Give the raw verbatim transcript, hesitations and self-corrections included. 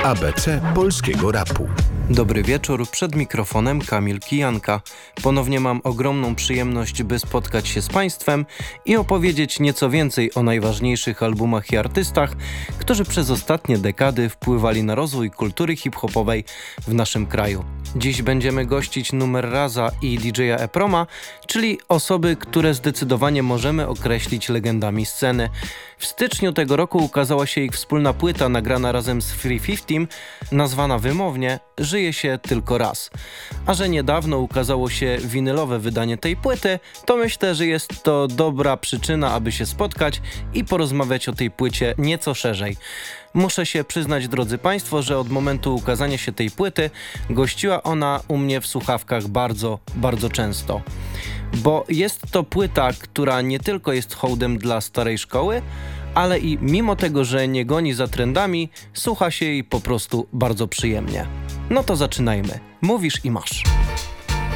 A B C polskiego rapu. Dobry wieczór, przed mikrofonem Kamil Kijanka. Ponownie mam ogromną przyjemność, by spotkać się z Państwem i opowiedzieć nieco więcej o najważniejszych albumach i artystach, którzy przez ostatnie dekady wpływali na rozwój kultury hip-hopowej w naszym kraju. Dziś będziemy gościć Numer Raza i D J a Eproma, czyli osoby, które zdecydowanie możemy określić legendami sceny. W styczniu tego roku ukazała się ich wspólna płyta nagrana razem z Free pięćdziesiąt, nazwana wymownie Żyje się tylko raz. A że niedawno ukazało się winylowe wydanie tej płyty, to myślę, że jest to dobra przyczyna, aby się spotkać i porozmawiać o tej płycie nieco szerzej. Muszę się przyznać, drodzy Państwo, że od momentu ukazania się tej płyty gościła ona u mnie w słuchawkach bardzo, bardzo często. Bo jest to płyta, która nie tylko jest hołdem dla starej szkoły, ale i mimo tego, że nie goni za trendami, słucha się jej po prostu bardzo przyjemnie. No to zaczynajmy. Mówisz i masz.